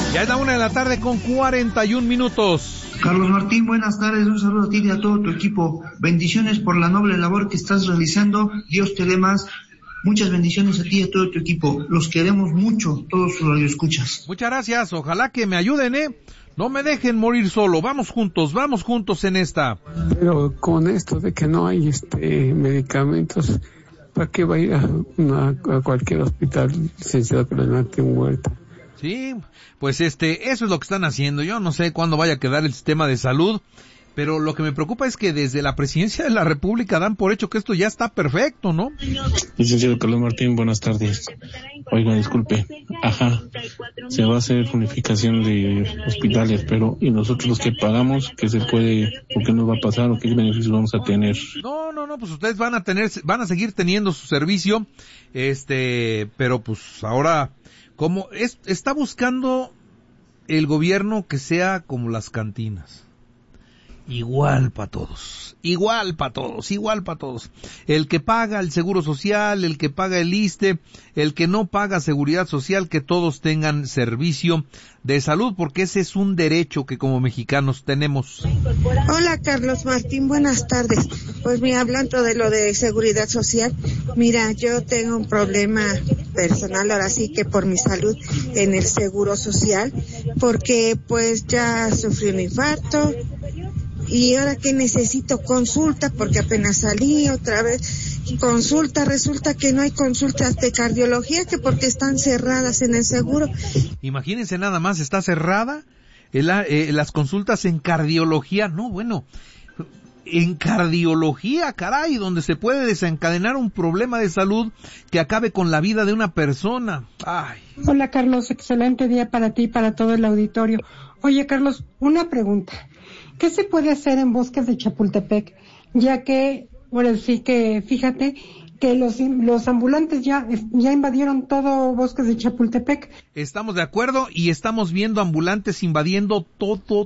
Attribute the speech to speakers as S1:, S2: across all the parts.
S1: Ya es la 1:41 p.m.
S2: Carlos Martín, buenas tardes, un saludo a ti y a todo tu equipo. Bendiciones por la noble labor que estás realizando, Dios te dé más. Muchas bendiciones a ti y a todo tu equipo. Los queremos mucho, todos sus radioescuchas.
S1: Muchas gracias, ojalá que me ayuden, no me dejen morir solo, vamos juntos en esta.
S3: Pero con esto de que no hay medicamentos, ¿para qué va a ir a cualquier hospital, licenciado Carlos Martín Huerta?
S1: Sí, pues eso es lo que están haciendo. Yo no sé cuándo vaya a quedar el sistema de salud, pero lo que me preocupa es que desde la presidencia de la República dan por hecho que esto ya está perfecto, ¿no?
S4: Licenciado Carlos Martín, buenas tardes. Oiga, disculpe. Se va a hacer unificación de hospitales, pero ¿y nosotros los que pagamos? ¿Qué se puede, o qué nos va a pasar, o qué beneficios vamos a tener?
S1: No, pues ustedes van a seguir teniendo su servicio, pero pues ahora, como está buscando el gobierno que sea como las cantinas. Igual para todos. El que paga el seguro social, el que paga el ISSSTE, el que no paga seguridad social, que todos tengan servicio de salud, porque ese es un derecho que como mexicanos tenemos.
S5: Hola Carlos Martín, buenas tardes. Pues mira, hablando de lo de seguridad social, mira, yo tengo un problema personal, ahora sí que por mi salud, en el seguro social, porque pues ya sufrí un infarto, y ahora que necesito consulta, porque apenas salí otra vez, consulta, resulta que no hay consultas de cardiología, que porque están cerradas en el seguro.
S1: Imagínense nada más, está cerrada las consultas en cardiología, en cardiología, caray, donde se puede desencadenar un problema de salud que acabe con la vida de una persona. Ay.
S6: Hola Carlos, excelente día para ti y para todo el auditorio. Oye Carlos, una pregunta. ¿Qué se puede hacer en Bosques de Chapultepec? Ya que, bueno, sí que, fíjate, que los ambulantes ya invadieron todo Bosques de Chapultepec.
S1: Estamos de acuerdo y estamos viendo ambulantes invadiendo todo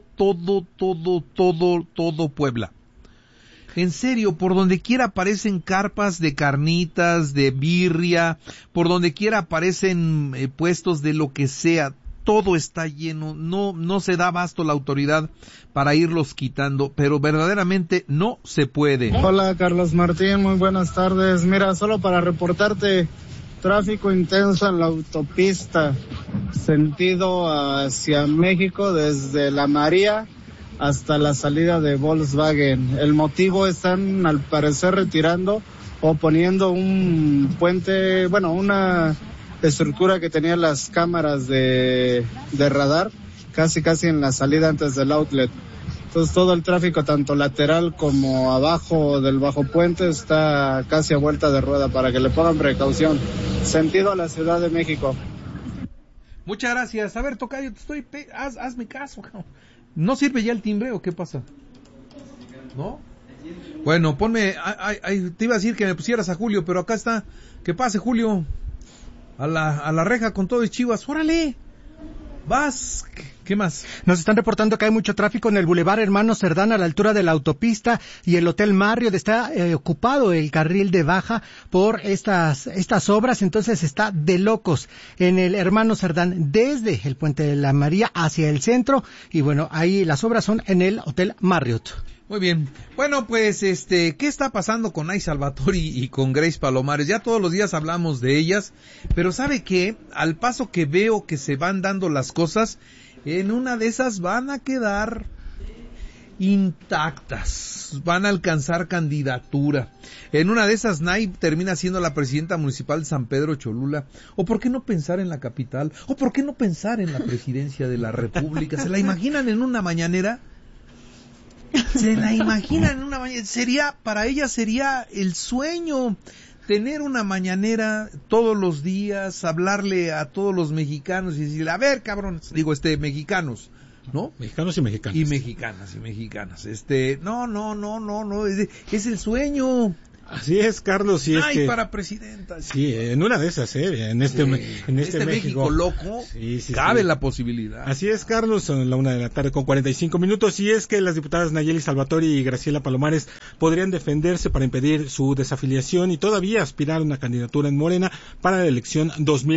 S1: Puebla. En serio, por donde quiera aparecen carpas de carnitas, de birria, por donde quiera aparecen puestos de lo que sea. Todo está lleno, no se da abasto la autoridad para irlos quitando, pero verdaderamente no se puede.
S7: Hola Carlos Martín, muy buenas tardes. Mira, solo para reportarte, tráfico intenso en la autopista, sentido hacia México, desde La María hasta la salida de Volkswagen. El motivo están al parecer retirando o poniendo un puente, una estructura que tenía las cámaras de radar casi en la salida antes del outlet. Entonces todo el tráfico, tanto lateral como abajo del bajo puente, está casi a vuelta de rueda, para que le pongan precaución. Sentido a la Ciudad de México.
S1: Muchas gracias. A ver, tocayo, hazme caso. ¿No sirve ya el timbre o qué pasa? ¿No? Bueno, ponme, te iba a decir que me pusieras a Julio, pero acá está. Que pase Julio. A la reja con todo y Chivas, órale, vas, ¿qué más?
S8: Nos están reportando que hay mucho tráfico en el Boulevard Hermano Cerdán a la altura de la autopista y el Hotel Marriott. Está ocupado el carril de baja por estas obras, entonces está de locos en el Hermano Cerdán desde el Puente de la María hacia el centro, y bueno, ahí las obras son en el Hotel Marriott.
S1: Muy bien. Bueno, pues, ¿qué está pasando con Ay Salvatori y con Grace Palomares? Ya todos los días hablamos de ellas, pero ¿sabe qué? Al paso que veo que se van dando las cosas, en una de esas van a quedar intactas, van a alcanzar candidatura. En una de esas, Nay termina siendo la presidenta municipal de San Pedro Cholula. ¿O por qué no pensar en la capital? ¿O por qué no pensar en la presidencia de la República? ¿Se la imaginan en una mañanera? Se la imaginan en una mañanera, para ella sería el sueño tener una mañanera todos los días, hablarle a todos los mexicanos y decirle, a ver cabrones, mexicanos, ¿no?
S9: Mexicanos y mexicanas.
S1: Y mexicanas. No, es el sueño.
S9: Así es, Carlos. Sí, es que
S1: para presidenta.
S9: Sí, en una de esas, en este
S1: México loco, cabe la posibilidad.
S9: Así es, Carlos, son la 1:45 y es que las diputadas Nayeli Salvatori y Graciela Palomares podrían defenderse para impedir su desafiliación y todavía aspirar a una candidatura en Morena para la elección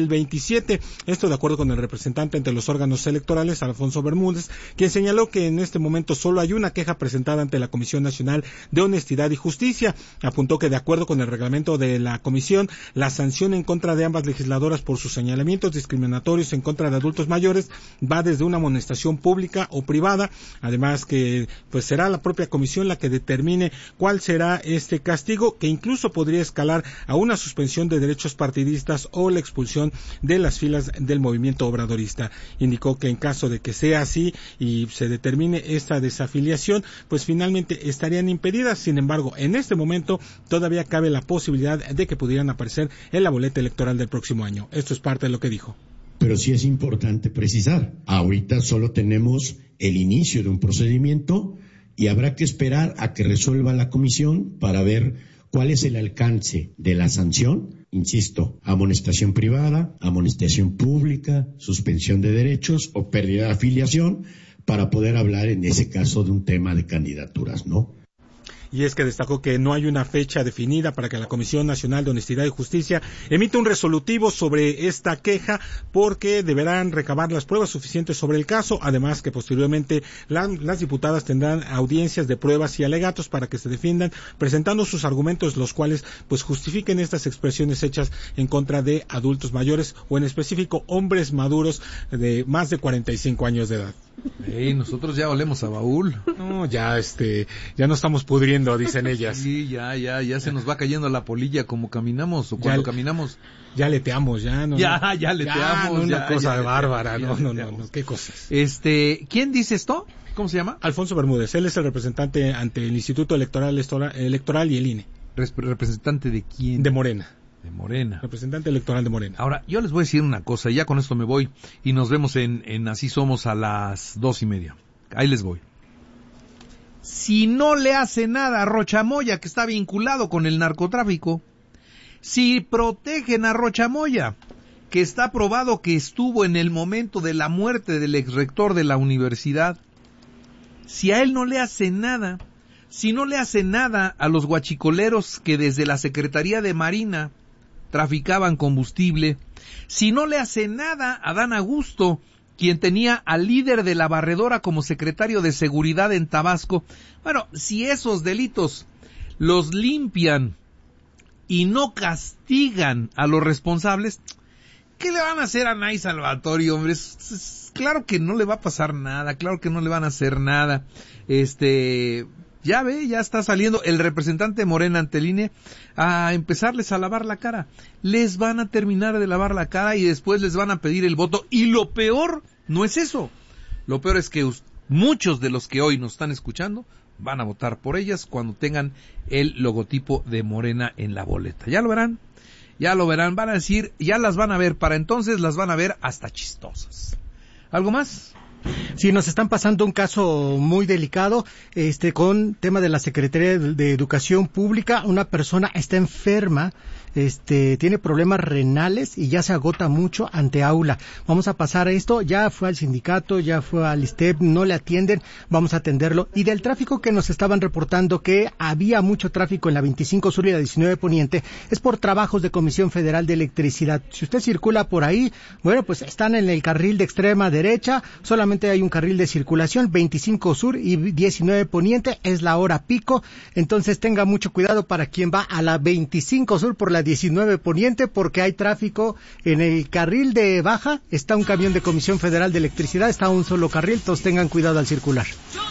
S9: 2027. Esto de acuerdo con el representante ante los órganos electorales, Alfonso Bermúdez, quien señaló que en este momento solo hay una queja presentada ante la Comisión Nacional de Honestidad y Justicia. Apuntó que de acuerdo con el reglamento de la comisión, la sanción en contra de ambas legisladoras por sus señalamientos discriminatorios en contra de adultos mayores va desde una amonestación pública o privada, además que pues será la propia comisión la que determine cuál será este castigo, que incluso podría escalar a una suspensión de derechos partidistas o la expulsión de las filas del movimiento obradorista. Indicó que en caso de que sea así y se determine esta desafiliación, pues finalmente estarían impedidas. Sin embargo, en este momento todavía cabe la posibilidad de que pudieran aparecer en la boleta electoral del próximo año. Esto es parte de lo que dijo.
S10: Pero sí es importante precisar, ahorita solo tenemos el inicio de un procedimiento y habrá que esperar a que resuelva la comisión para ver cuál es el alcance de la sanción. Insisto, amonestación privada, amonestación pública, suspensión de derechos o pérdida de afiliación, para poder hablar en ese caso de un tema de candidaturas, ¿no?
S9: Y es que destacó que no hay una fecha definida para que la Comisión Nacional de Honestidad y Justicia emita un resolutivo sobre esta queja, porque deberán recabar las pruebas suficientes sobre el caso, además que posteriormente las diputadas tendrán audiencias de pruebas y alegatos para que se defiendan, presentando sus argumentos, los cuales pues justifiquen estas expresiones hechas en contra de adultos mayores o en específico hombres maduros de más de 45 años de edad.
S1: Nosotros ya olemos a baúl.
S9: No, ya no estamos pudriendo, dicen ellas.
S1: Sí, ya se nos va cayendo la polilla como caminamos o cuando caminamos.
S9: Ya leteamos, ya leteamos.
S1: Una
S9: cosa bárbara, no, qué cosas.
S1: ¿Quién dice esto? ¿Cómo se llama?
S9: Alfonso Bermúdez, él es el representante ante el Instituto Electoral y el INE.
S1: ¿Representante de quién?
S9: De Morena.
S1: De Morena.
S9: Representante electoral de Morena.
S1: Ahora, yo les voy a decir una cosa, ya con esto me voy, y nos vemos en Así Somos a las 2:30. Ahí les voy. Si no le hace nada a Rocha Moya, que está vinculado con el narcotráfico, si protegen a Rocha Moya, que está probado que estuvo en el momento de la muerte del exrector de la universidad, si a él no le hace nada, si no le hace nada a los guachicoleros que desde la Secretaría de Marina traficaban combustible, si no le hace nada a Dan Augusto, quien tenía al líder de la barredora como secretario de seguridad en Tabasco, bueno, si esos delitos los limpian y no castigan a los responsables, ¿qué le van a hacer a Nay Salvatori, hombre? Claro que no le va a pasar nada, claro que no le van a hacer nada. Ya está saliendo el representante Morena ante el INE a empezarles a lavar la cara. Les van a terminar de lavar la cara y después les van a pedir el voto. Y lo peor no es eso. Lo peor es que muchos de los que hoy nos están escuchando van a votar por ellas cuando tengan el logotipo de Morena en la boleta. Ya lo verán, van a decir, ya las van a ver, para entonces las van a ver hasta chistosas. ¿Algo más?
S8: Sí, nos están pasando un caso muy delicado, con tema de la Secretaría de Educación Pública. Una persona está enferma, tiene problemas renales y ya se agota mucho ante aula. Vamos a pasar a esto, ya fue al sindicato, ya fue al ISTEP, no le atienden, vamos a atenderlo. Y del tráfico que nos estaban reportando que había mucho tráfico en la 25 Sur y la 19 Poniente, es por trabajos de Comisión Federal de Electricidad. Si usted circula por ahí, bueno, pues están en el carril de extrema derecha, solamente hay un carril de circulación, 25 Sur y 19 Poniente, es la hora pico, entonces tenga mucho cuidado para quien va a la 25 Sur por la 19 Poniente, porque hay tráfico en el carril de baja, está un camión de Comisión Federal de Electricidad, está un solo carril, todos tengan cuidado al circular.